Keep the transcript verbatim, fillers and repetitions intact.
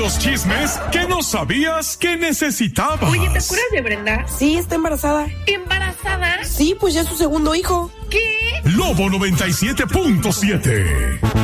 los chismes que no sabías que necesitabas. Oye, ¿te acuerdas de Brenda? Sí, está embarazada. ¿Embarazada? Sí, pues ya es su segundo hijo. ¿Qué? Lobo noventa y siete punto siete.